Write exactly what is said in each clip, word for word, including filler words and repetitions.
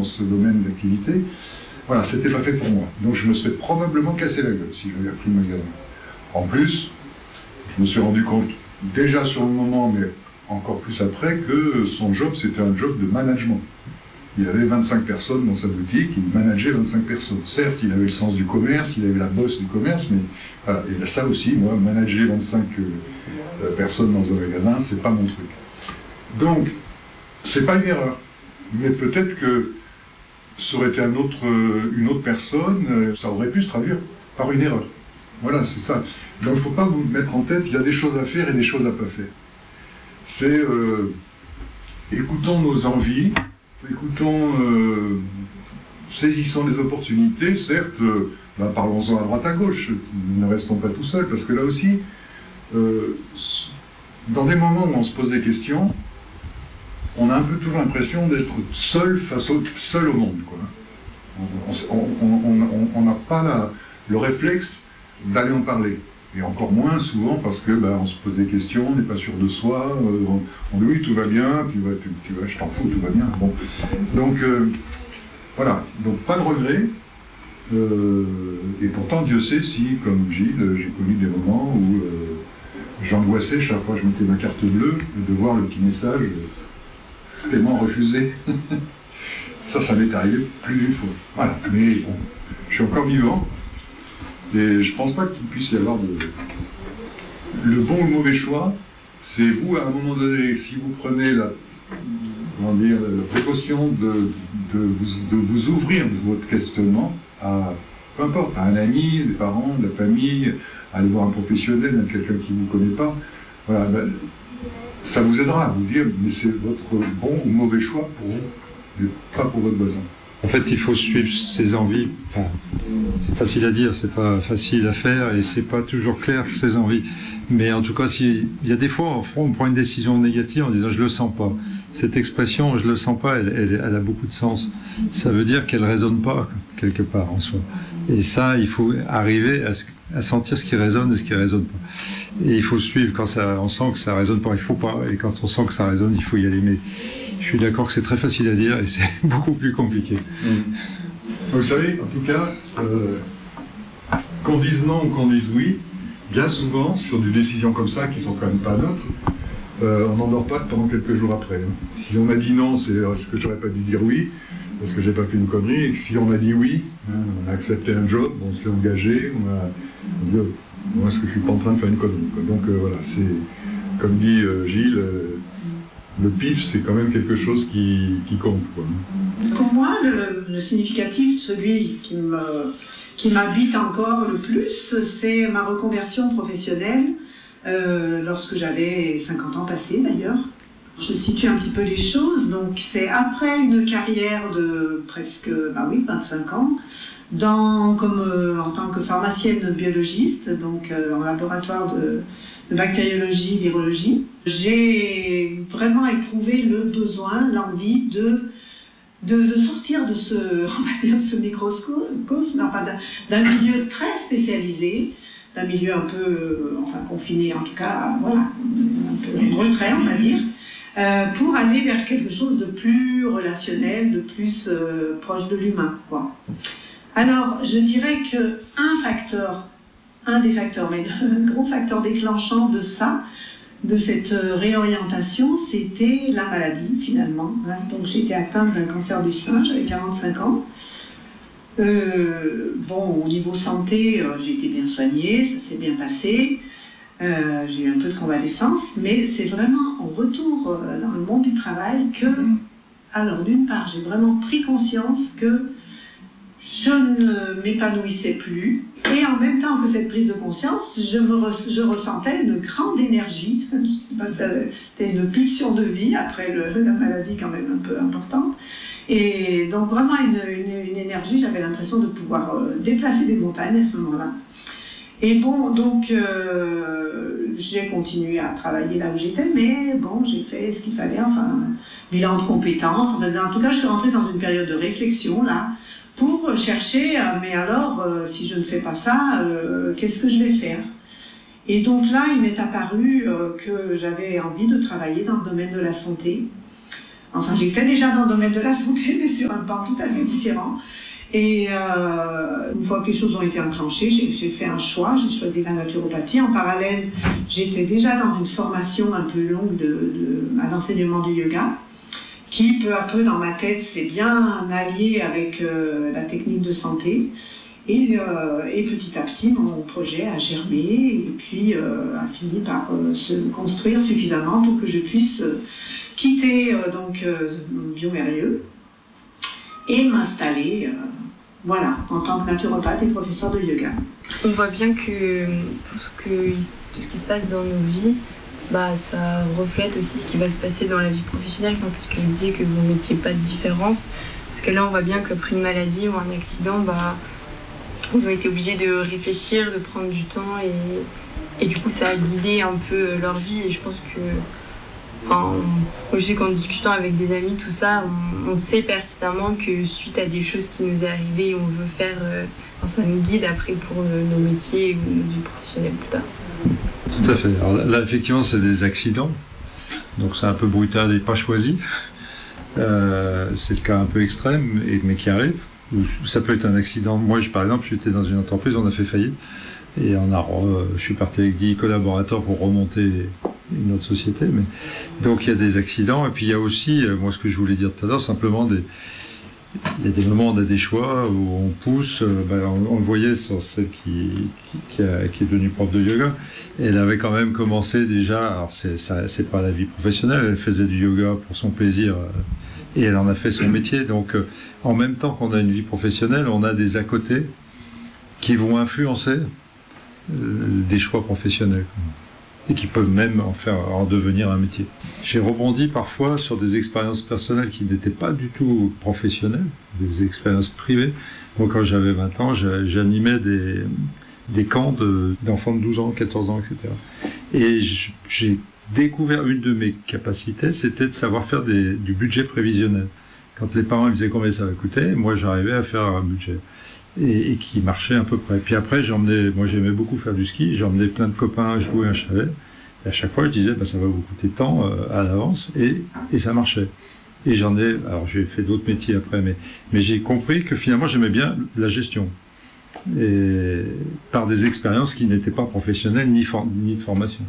dans ce domaine d'activité. Voilà, c'était pas fait pour moi. Donc je me serais probablement cassé la gueule si j'avais appris le magasin. En plus, je me suis rendu compte, déjà sur le moment, mais encore plus après, que son job, c'était un job de management. Il avait vingt-cinq personnes dans sa boutique, il manageait vingt-cinq personnes. Certes, il avait le sens du commerce, il avait la bosse du commerce, mais voilà. Et ça aussi, moi, manager vingt-cinq euh, personnes dans un magasin, c'est pas mon truc. Donc, c'est pas une erreur. Mais peut-être que ça aurait été un autre, euh, une autre personne, euh, ça aurait pu se traduire par une erreur. Voilà, c'est ça. Donc, il ne faut pas vous mettre en tête, il y a des choses à faire et des choses à pas faire. C'est euh, écoutons nos envies, écoutons, euh, saisissons les opportunités, certes, euh, bah, parlons-en à droite à gauche, ne restons pas tout seuls, parce que là aussi, euh, dans des moments où on se pose des questions, on a un peu toujours l'impression d'être seul face au, seul au monde, quoi. On n'a pas la, le réflexe d'aller en parler. Et encore moins souvent parce que bah, on se pose des questions, on n'est pas sûr de soi, euh, on, on dit oui tout va bien, puis bah, tu, tu vas, je t'en fous, tout va bien. Bon. Donc euh, voilà, donc pas de regret. Euh, et pourtant Dieu sait si, comme Gilles, j'ai connu des moments où euh, j'angoissais chaque fois que je mettais ma carte bleue de voir le petit message euh, paiement refusé. Ça, ça m'est arrivé plus d'une fois. Voilà, mais bon, je suis encore vivant. Et je ne pense pas qu'il puisse y avoir de... Le bon ou le mauvais choix, c'est vous, à un moment donné, si vous prenez la, comment dire, la précaution de, de, vous, de vous ouvrir de votre questionnement à, peu importe, à un ami, des parents, de la famille, à aller voir un professionnel, même quelqu'un qui ne vous connaît pas, voilà, ben, ça vous aidera à vous dire, mais c'est votre bon ou mauvais choix pour vous, mais pas pour votre voisin. En fait, il faut suivre ses envies. Enfin, c'est facile à dire, c'est pas facile à faire et c'est pas toujours clair ses envies. Mais en tout cas, si, il y a des fois, on prend une décision négative en disant je le sens pas. Cette expression je le sens pas, elle, elle, elle a beaucoup de sens. Ça veut dire qu'elle résonne pas quelque part en soi. Et ça, il faut arriver à, ce, à sentir ce qui résonne et ce qui résonne pas. Et il faut suivre quand ça, on sent que ça résonne pas, il faut pas. Et quand on sent que ça résonne, il faut y aller. Mais je suis d'accord que c'est très facile à dire et c'est beaucoup plus compliqué. Mmh. Vous savez, en tout cas, euh, qu'on dise non ou qu'on dise oui, bien souvent, sur des décisions comme ça, qui sont quand même pas neutres, euh, on n'en dort pas pendant quelques jours après. Hein. Si on a dit non, c'est parce que j'aurais pas dû dire oui, parce que j'ai pas fait une connerie, et que si on a dit oui, hein, on a accepté un job, on s'est engagé, on a on dit, oh, moi, est-ce que je suis pas en train de faire une connerie, quoi. Donc euh, voilà, c'est, comme dit euh, Gilles, euh, le pif, c'est quand même quelque chose qui, qui compte, quoi. Pour moi, le, le significatif, celui qui me, qui m'habite encore le plus, c'est ma reconversion professionnelle, euh, lorsque j'avais cinquante ans passés d'ailleurs. Je situe un petit peu les choses, donc c'est après une carrière de presque, bah oui, vingt-cinq ans, dans, comme, euh, en tant que pharmacienne biologiste, donc euh, en laboratoire de, de bactériologie, virologie. J'ai vraiment éprouvé le besoin, l'envie de, de, de sortir de ce, on va dire, de ce microcosme, enfin, d'un milieu très spécialisé, d'un milieu un peu, euh, enfin confiné en tout cas, voilà, un peu en retrait on va dire, euh, pour aller vers quelque chose de plus relationnel, de plus euh, proche de l'humain, quoi. Alors, je dirais qu'un facteur, un des facteurs, mais un gros facteur déclenchant de ça, de cette réorientation, c'était la maladie, finalement. Donc, j'ai été atteinte d'un cancer du sein, j'avais quarante-cinq ans. Euh, bon, au niveau santé, euh, j'ai été bien soignée, ça s'est bien passé. Euh, j'ai eu un peu de convalescence, mais c'est vraiment au retour euh, dans le monde du travail que, alors d'une part, j'ai vraiment pris conscience que je ne m'épanouissais plus, et en même temps que cette prise de conscience, je, me re- je ressentais une grande énergie, c'était une pulsion de vie après le, la maladie quand même un peu importante, et donc vraiment une, une, une énergie, j'avais l'impression de pouvoir euh, déplacer des montagnes à ce moment-là. Et bon, donc euh, j'ai continué à travailler là où j'étais, mais bon, j'ai fait ce qu'il fallait, enfin, bilan de compétences, enfin, en tout cas je suis rentrée dans une période de réflexion là, pour chercher, euh, mais alors, euh, si je ne fais pas ça, euh, qu'est-ce que je vais faire? Et donc là, il m'est apparu euh, que j'avais envie de travailler dans le domaine de la santé. Enfin, j'étais déjà dans le domaine de la santé, mais sur un pan tout à fait différent. Et euh, une fois que les choses ont été enclenchées, j'ai, j'ai fait un choix, j'ai choisi la naturopathie. En parallèle, j'étais déjà dans une formation un peu longue de, de, à l'enseignement du yoga, qui peu à peu dans ma tête s'est bien allié avec euh, la technique de santé. Et, euh, et petit à petit, mon projet a germé et puis euh, a fini par euh, se construire suffisamment pour que je puisse euh, quitter euh, donc euh, Biomérieux et m'installer euh, voilà, en tant que naturopathe et professeur de yoga. On voit bien que tout ce, que, tout ce qui se passe dans nos vies, bah, ça reflète aussi ce qui va se passer dans la vie professionnelle. Enfin, c'est ce que vous disiez, que vous ne mettiez pas de différence. Parce que là, on voit bien qu'après une maladie ou un accident, bah, ils ont été obligés de réfléchir, de prendre du temps et, et du coup ça a guidé un peu leur vie et je pense que, enfin, moi je sais qu'en discutant avec des amis, tout ça, on, on sait pertinemment que suite à des choses qui nous est arrivées, on veut faire, euh, enfin, ça nous guide après pour nos, nos métiers ou nos vies professionnelles plus tard. Tout à fait. Alors là, là effectivement c'est des accidents, donc c'est un peu brutal et pas choisi, euh, c'est le cas un peu extrême, et, mais qui arrive. Ça peut être un accident. Moi, je, par exemple, j'étais dans une entreprise, on a fait faillite. Et on a, euh, je suis parti avec dix collaborateurs pour remonter une autre société. Mais... Donc, il y a des accidents. Et puis, il y a aussi, euh, moi, ce que je voulais dire tout à l'heure, simplement, des... il y a des moments où on a des choix, où on pousse. Euh, ben, on, on le voyait sur celle qui, qui, qui, a, qui est devenue prof de yoga. Elle avait quand même commencé déjà, alors, c'est, ça, c'est pas la vie professionnelle, elle faisait du yoga pour son plaisir. Euh, Et elle en a fait son métier. Donc, euh, en même temps qu'on a une vie professionnelle, on a des à côté qui vont influencer euh, des choix professionnels et qui peuvent même en faire en devenir un métier. J'ai rebondi parfois sur des expériences personnelles qui n'étaient pas du tout professionnelles, des expériences privées. Moi, quand j'avais vingt ans, j'animais des, des camps de, d'enfants de douze ans, quatorze ans, et cetera. Et j'ai découvert une de mes capacités, c'était de savoir faire des, du budget prévisionnel. Quand les parents me disaient combien ça va coûter, moi j'arrivais à faire un budget et, et qui marchait à peu près. Puis après, j'emmenais, moi j'aimais beaucoup faire du ski, j'emmenais plein de copains jouer un chalet. Et à chaque fois, je disais, bah, ça va vous coûter tant euh, à l'avance, et, et ça marchait. Et j'en ai, alors j'ai fait d'autres métiers après, mais, mais j'ai compris que finalement j'aimais bien la gestion. Et par des expériences qui n'étaient pas professionnelles ni, for, ni de formation.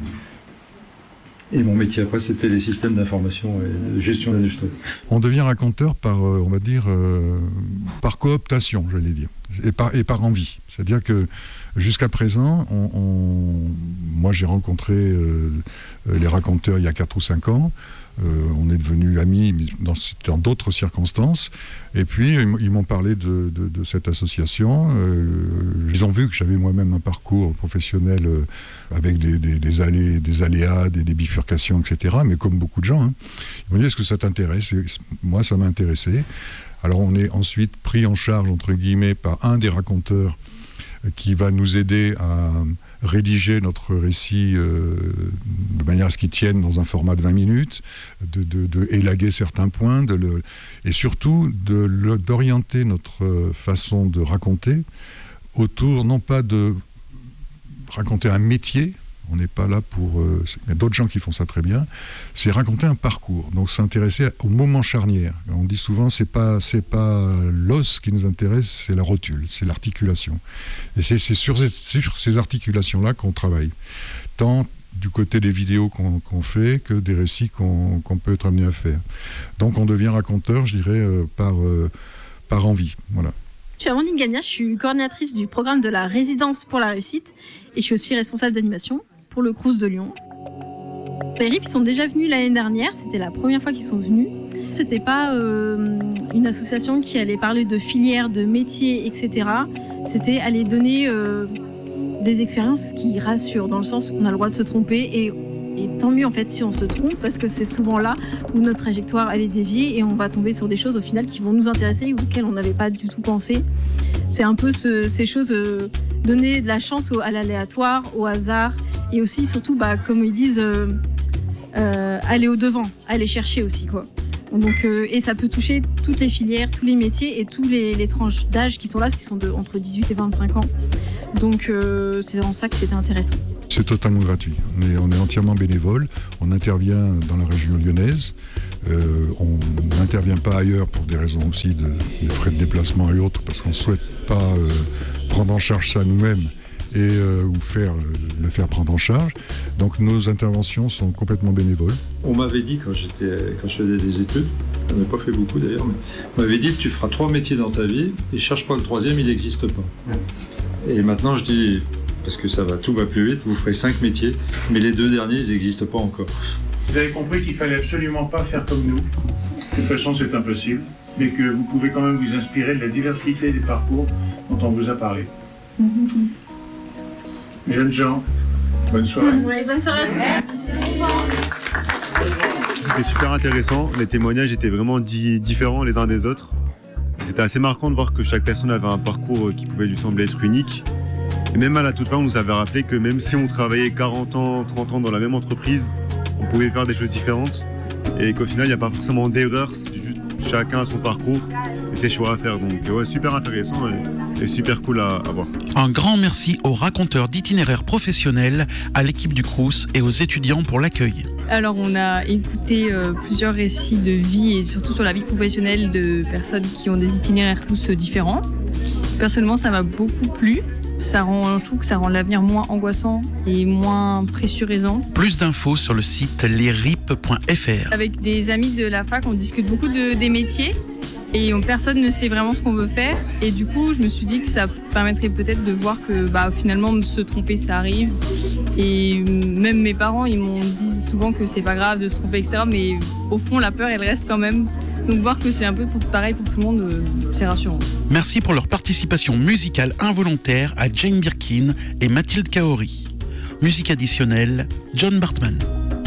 Et mon métier après, c'était les systèmes d'information et de gestion d'industrie. On devient raconteur par, euh, on va dire, euh, par cooptation, j'allais dire, et par, et par envie. C'est-à-dire que jusqu'à présent, on, on, moi j'ai rencontré euh, les raconteurs il y a quatre ou cinq ans. Euh, on est devenus amis dans, dans d'autres circonstances. Et puis, ils m'ont parlé de, de, de cette association. Euh, ils ont vu que j'avais moi-même un parcours professionnel euh, avec des, des, des, allées, des aléas, des, des bifurcations, et cetera. Mais comme beaucoup de gens, hein. Ils m'ont dit, est-ce que ça t'intéresse ? Et moi, ça m'a intéressé. Alors, on est ensuite pris en charge, entre guillemets, par un des raconteurs qui va nous aider à rédiger notre récit euh, de manière à ce qu'il tienne dans un format de vingt minutes, de, de, de élaguer certains points, de le, et surtout de le, d'orienter notre façon de raconter autour, non pas de raconter un métier, on n'est pas là pour... Euh, il y a d'autres gens qui font ça très bien, c'est raconter un parcours, donc s'intéresser au moment charnière. On dit souvent, c'est pas, c'est pas l'os qui nous intéresse, c'est la rotule, c'est l'articulation. Et c'est, c'est, sur, ces, c'est sur ces articulations-là qu'on travaille, tant du côté des vidéos qu'on, qu'on fait que des récits qu'on, qu'on peut être amené à faire. Donc on devient raconteur, je dirais, euh, par, euh, par envie, voilà. Je suis Amandine Gamia, je suis coordinatrice du programme de la résidence pour la réussite et je suis aussi responsable d'animation pour le Crous de Lyon. Les R I P, ils sont déjà venus l'année dernière, c'était la première fois qu'ils sont venus. C'était pas euh, une association qui allait parler de filières, de métiers, et cetera. C'était aller donner euh, des expériences qui rassurent, dans le sens où on a le droit de se tromper et, et tant mieux en fait si on se trompe, parce que c'est souvent là où notre trajectoire allait dévier et on va tomber sur des choses au final qui vont nous intéresser ou auxquelles on n'avait pas du tout pensé. C'est un peu ce, ces choses, euh, donner de la chance au, à l'aléatoire, au hasard, et aussi surtout, bah, comme ils disent, euh, euh, aller au devant, aller chercher aussi, quoi. Donc, euh, et ça peut toucher toutes les filières, tous les métiers et tous les, les tranches d'âge qui sont là, qui sont de, entre dix-huit et vingt-cinq ans. Donc euh, c'est en ça que c'était intéressant. C'est totalement gratuit. On est, on est entièrement bénévole. On intervient dans la région lyonnaise. Euh, on n'intervient pas ailleurs pour des raisons aussi de, de frais de déplacement et autres, parce qu'on ne souhaite pas euh, prendre en charge ça nous-mêmes et euh, ou faire, euh, le faire prendre en charge. Donc nos interventions sont complètement bénévoles. On m'avait dit quand, j'étais, quand je faisais des études, j'en ai pas fait beaucoup d'ailleurs, mais on m'avait dit que tu feras trois métiers dans ta vie et cherche pas le troisième, il n'existe pas. Et maintenant je dis, parce que ça va, tout va plus vite, vous ferez cinq métiers, mais les deux derniers, ils n'existent pas encore. Vous avez compris qu'il fallait absolument pas faire comme nous. De toute façon, c'est impossible. Mais que vous pouvez quand même vous inspirer de la diversité des parcours dont on vous a parlé. Mm-hmm. Jeunes gens, bonne soirée. Oui, bonne soirée à tous. C'était super intéressant. Les témoignages étaient vraiment di- différents les uns des autres. C'était assez marquant de voir que chaque personne avait un parcours qui pouvait lui sembler être unique. Et même à la toute fin, on nous avait rappelé que même si on travaillait quarante ans, trente ans dans la même entreprise, on pouvait faire des choses différentes et qu'au final il n'y a pas forcément d'erreur, c'est juste chacun a son parcours et ses choix à faire. Donc ouais, super intéressant et, et super cool à, à voir. Un grand merci aux raconteurs d'itinéraires professionnels, à l'équipe du Crous et aux étudiants pour l'accueil. Alors on a écouté euh, plusieurs récits de vie et surtout sur la vie professionnelle de personnes qui ont des itinéraires tous différents. Personnellement ça m'a beaucoup plu. Ça rend, je trouve que ça rend l'avenir moins angoissant et moins pressurisant. Plus d'infos sur le site les r i p point f r. Avec des amis de la fac, on discute beaucoup de, des métiers et on, personne ne sait vraiment ce qu'on veut faire. Et du coup, je me suis dit que ça permettrait peut-être de voir que bah, finalement, se tromper, ça arrive. Et même mes parents, ils m'ont dit souvent que c'est pas grave de se tromper, et cetera. Mais au fond, la peur, elle reste quand même. Donc voir que c'est un peu pareil pour tout le monde, euh, c'est rassurant. Merci pour leur participation musicale involontaire à Jane Birkin et Mathilde Kaori. Musique additionnelle, John Bartman.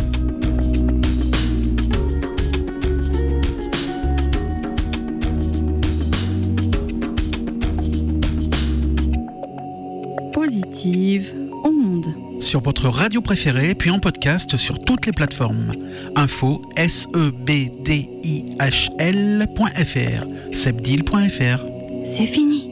Positive au monde. Sur votre radio préférée, puis en podcast sur toutes les plateformes. Info S E B D I H L point F R, sebdil point F R. C'est fini.